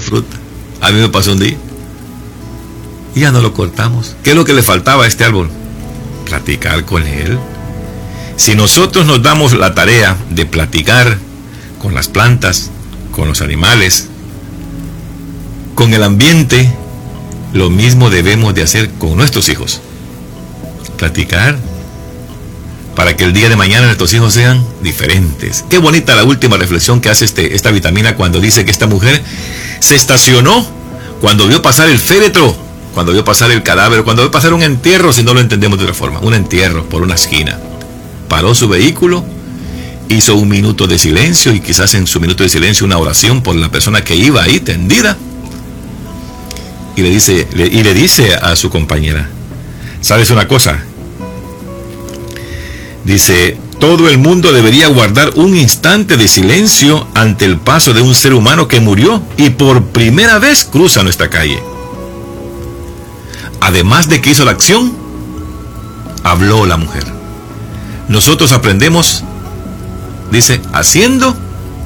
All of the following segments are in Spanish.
fruta. A mí me pasó un día y ya no lo cortamos. ¿Qué es lo que le faltaba a este árbol? Platicar con él. Si nosotros nos damos la tarea de platicar con las plantas, con los animales, con el ambiente, lo mismo debemos de hacer con nuestros hijos. Platicar para que el día de mañana nuestros hijos sean diferentes. Qué bonita la última reflexión que hace esta vitamina cuando dice que esta mujer se estacionó cuando vio pasar el féretro, cuando vio pasar el cadáver, cuando vio pasar un entierro, si no lo entendemos de otra forma, un entierro por una esquina. Paró su vehículo, hizo un minuto de silencio y quizás en su minuto de silencio una oración por la persona que iba ahí tendida. Y le dice a su compañera, ¿sabes una cosa? Dice, todo el mundo debería guardar un instante de silencio ante el paso de un ser humano que murió y por primera vez cruza nuestra calle. Además de que hizo la acción, habló la mujer. Nosotros aprendemos, dice, haciendo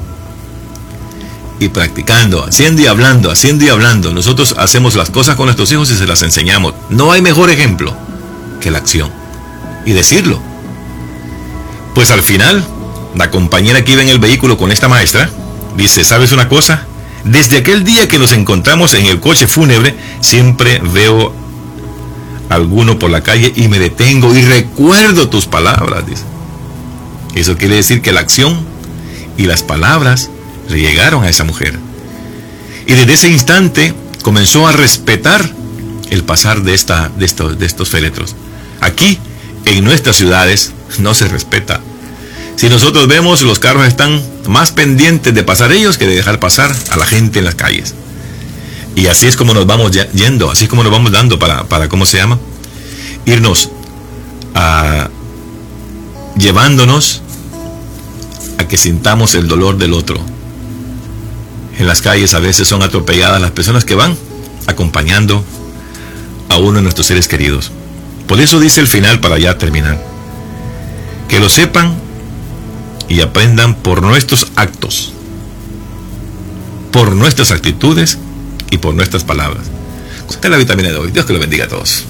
y practicando, haciendo y hablando, haciendo y hablando. Nosotros hacemos las cosas con nuestros hijos y se las enseñamos. No hay mejor ejemplo que la acción y decirlo. Pues al final, la compañera que iba en el vehículo con esta maestra dice, ¿sabes una cosa? Desde aquel día que nos encontramos en el coche fúnebre, siempre veo alguno por la calle y me detengo y recuerdo tus palabras, dice. Eso quiere decir que la acción y las palabras le llegaron a esa mujer. Y desde ese instante comenzó a respetar el pasar de estos féretros. Aquí, en nuestras ciudades, no se respeta. Si nosotros vemos, los carros están más pendientes de pasar ellos que de dejar pasar a la gente en las calles. Y así es como nos vamos yendo, así es como nos vamos dando para ¿cómo se llama? Irnos llevándonos a que sintamos el dolor del otro. En las calles a veces son atropelladas las personas que van acompañando a uno de nuestros seres queridos. Por eso dice el final, para ya terminar, que lo sepan y aprendan por nuestros actos, por nuestras actitudes y por nuestras palabras. Esta es la vitamina de hoy. Dios que lo bendiga a todos.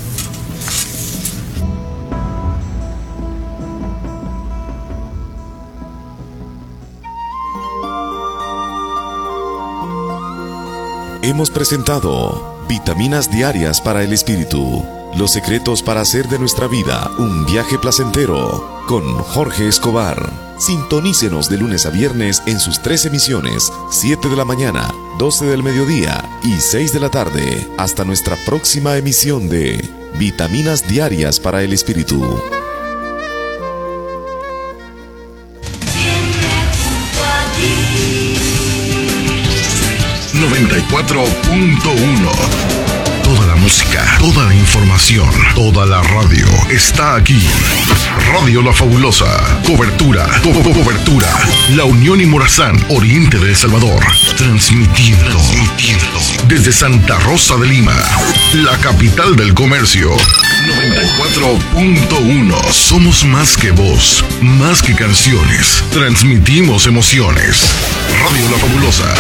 Hemos presentado Vitaminas Diarias para el Espíritu. Los secretos para hacer de nuestra vida un viaje placentero con Jorge Escobar. Sintonícenos de lunes a viernes en sus 3 emisiones, 7 de la mañana, 12 del mediodía y 6 de la tarde. Hasta nuestra próxima emisión de Vitaminas Diarias para el Espíritu. 94.1. Toda la música, toda la información, toda la radio está aquí. Radio La Fabulosa. Cobertura. La Unión y Morazán, oriente de El Salvador. Transmitiendo. Desde Santa Rosa de Lima, la capital del comercio. 94.1. Somos más que voz, más que canciones. Transmitimos emociones. Radio La Fabulosa.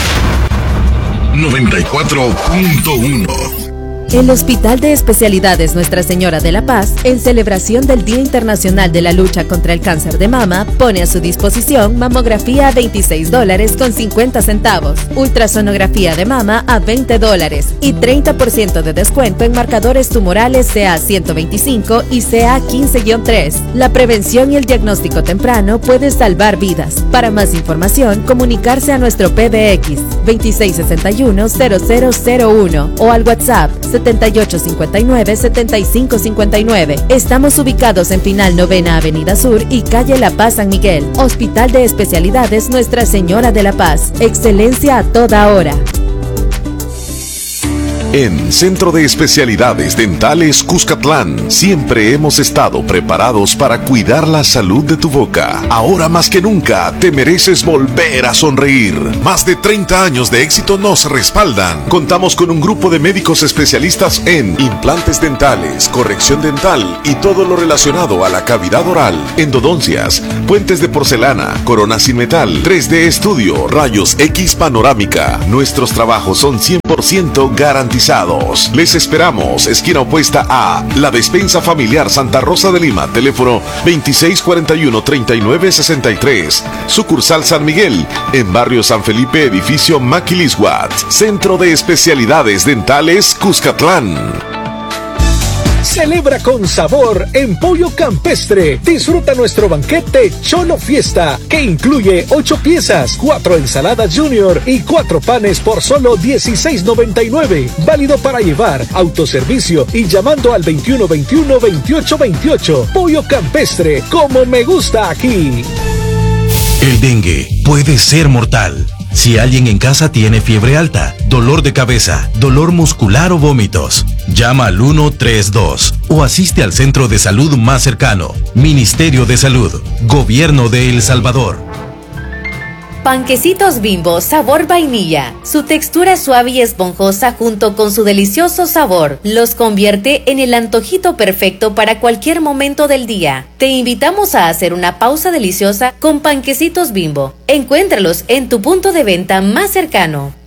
94.1. El Hospital de Especialidades Nuestra Señora de la Paz, en celebración del Día Internacional de la Lucha contra el Cáncer de Mama, pone a su disposición mamografía a $26.50, ultrasonografía de mama a $20 y 30% de descuento en marcadores tumorales CA125 y CA15-3. La prevención y el diagnóstico temprano puede salvar vidas. Para más información, comunicarse a nuestro PBX 2661-0001 o al WhatsApp 7859-7559. Estamos ubicados en Pinal 9ª Avenida Sur y Calle La Paz San Miguel. Hospital de Especialidades Nuestra Señora de la Paz. Excelencia a toda hora. En Centro de Especialidades Dentales Cuscatlán, siempre hemos estado preparados para cuidar la salud de tu boca. Ahora más que nunca, te mereces volver a sonreír. Más de 30 años de éxito nos respaldan. Contamos con un grupo de médicos especialistas en implantes dentales, corrección dental y todo lo relacionado a la cavidad oral, endodoncias, puentes de porcelana, corona sin metal, 3D estudio, rayos X panorámica. Nuestros trabajos son 100% garantizados. Les esperamos, esquina opuesta a La Despensa Familiar Santa Rosa de Lima, teléfono 2641-3963, sucursal San Miguel, en barrio San Felipe, edificio Maquilisguat, Centro de Especialidades Dentales Cuscatlán. Celebra con sabor en Pollo Campestre. Disfruta nuestro banquete Cholo Fiesta, que incluye 8 piezas, 4 ensaladas junior y 4 panes por solo $16.99. Válido para llevar, autoservicio y llamando al 2121-2828. Pollo Campestre, como me gusta aquí. El dengue puede ser mortal. Si alguien en casa tiene fiebre alta, dolor de cabeza, dolor muscular o vómitos, llama al 132 o asiste al centro de salud más cercano. Ministerio de Salud, Gobierno de El Salvador. Panquecitos Bimbo sabor vainilla. Su textura suave y esponjosa junto con su delicioso sabor los convierte en el antojito perfecto para cualquier momento del día. Te invitamos a hacer una pausa deliciosa con Panquecitos Bimbo. Encuéntralos en tu punto de venta más cercano.